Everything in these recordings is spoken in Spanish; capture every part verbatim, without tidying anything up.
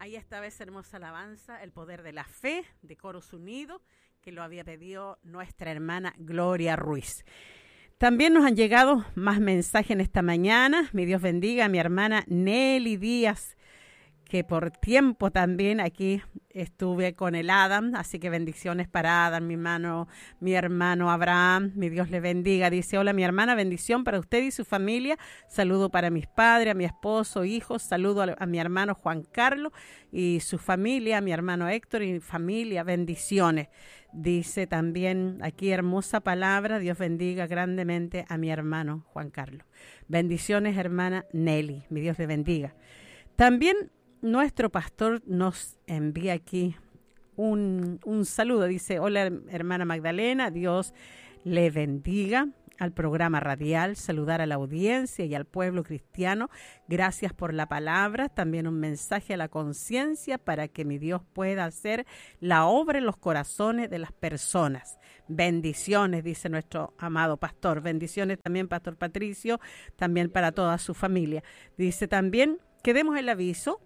Ahí estaba esa hermosa alabanza, El poder de la fe, de Coros Unidos, que lo había pedido nuestra hermana Gloria Ruiz. También nos han llegado más mensajes en esta mañana. Mi Dios bendiga a mi hermana Nelly Díaz, que por tiempo también aquí estuve con el Adam, así que bendiciones para Adam, mi hermano, mi hermano Abraham, mi Dios le bendiga. Dice, hola mi hermana, bendición para usted y su familia, saludo para mis padres, a mi esposo, hijos, saludo a, a mi hermano Juan Carlos y su familia, a mi hermano Héctor y familia, bendiciones. Dice también aquí hermosa palabra, Dios bendiga grandemente a mi hermano Juan Carlos. Bendiciones hermana Nelly, mi Dios le bendiga. También nuestro pastor nos envía aquí un, un saludo. Dice, hola hermana Magdalena, Dios le bendiga al programa radial, saludar a la audiencia y al pueblo cristiano. Gracias por la palabra. También un mensaje a la conciencia para que mi Dios pueda hacer la obra en los corazones de las personas. Bendiciones, dice nuestro amado pastor. Bendiciones también, Pastor Patricio, también para toda su familia. Dice también que demos el aviso.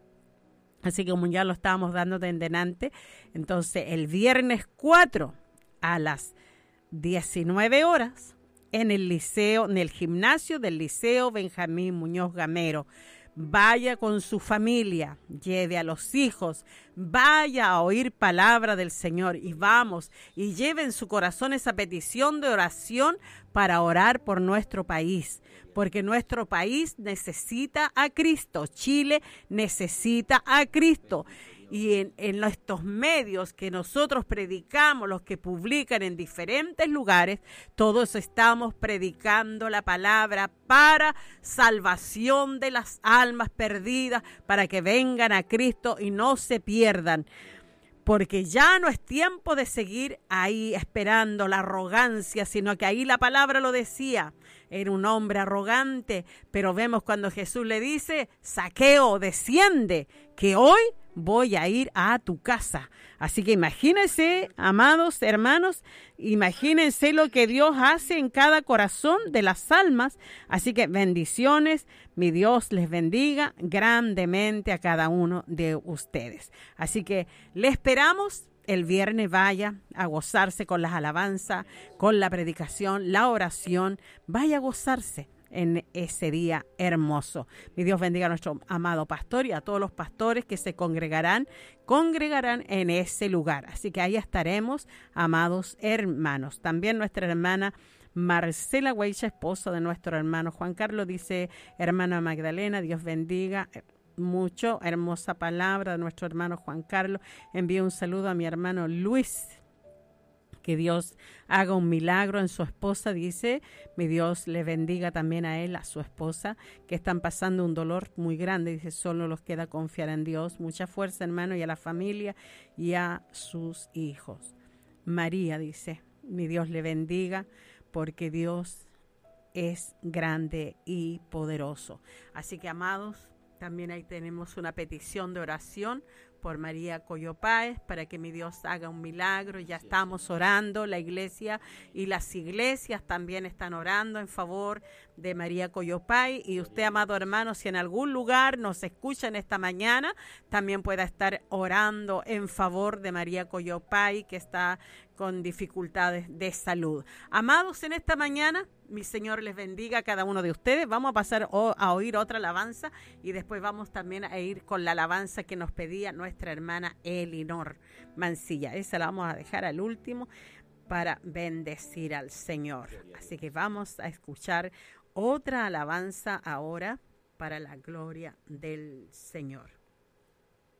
Así que como ya lo estábamos dando de en delante, entonces el viernes cuatro a las diecinueve horas en el liceo, en el gimnasio del Liceo Benjamín Muñoz Gamero. Vaya con su familia, lleve a los hijos, vaya a oír palabra del Señor y vamos y lleve en su corazón esa petición de oración para orar por nuestro país, porque nuestro país necesita a Cristo, Chile necesita a Cristo. Y en, en estos medios que nosotros predicamos, los que publican en diferentes lugares, todos estamos predicando la palabra para salvación de las almas perdidas, para que vengan a Cristo y no se pierdan. Porque ya no es tiempo de seguir ahí esperando la arrogancia, sino que ahí la palabra lo decía. Era un hombre arrogante, pero vemos cuando Jesús le dice, Zaqueo, desciende, que hoy voy a ir a tu casa. Así que imagínense, amados hermanos, imagínense lo que Dios hace en cada corazón de las almas. Así que bendiciones, mi Dios les bendiga grandemente a cada uno de ustedes. Así que le esperamos. El viernes vaya a gozarse con las alabanzas, con la predicación, la oración. Vaya a gozarse en ese día hermoso. Mi Dios bendiga a nuestro amado pastor y a todos los pastores que se congregarán, congregarán en ese lugar. Así que ahí estaremos, amados hermanos. También nuestra hermana Marcela Huecha, esposa de nuestro hermano Juan Carlos, dice, hermana Magdalena, Dios bendiga mucho, hermosa palabra de nuestro hermano Juan Carlos. Envío un saludo a mi hermano Luis. Que Dios haga un milagro en su esposa, dice. Mi Dios le bendiga también a él, a su esposa, que están pasando un dolor muy grande. Dice, solo los queda confiar en Dios. Mucha fuerza, hermano, y a la familia y a sus hijos. María dice, mi Dios le bendiga, porque Dios es grande y poderoso. Así que, amados, también ahí tenemos una petición de oración por María Coyopáez, para que mi Dios haga un milagro. Ya estamos orando, la iglesia y las iglesias también están orando en favor de María Coyopáez. Y usted, amado hermano, si en algún lugar nos escucha en esta mañana, también pueda estar orando en favor de María Coyopáez, que está con dificultades de salud. Amados, en esta mañana, mi Señor les bendiga a cada uno de ustedes. Vamos a pasar a oír otra alabanza y después vamos también a ir con la alabanza que nos pedía nuestra hermana Elinor Mancilla. Esa la vamos a dejar al último para bendecir al Señor. Así que vamos a escuchar otra alabanza ahora para la gloria del Señor.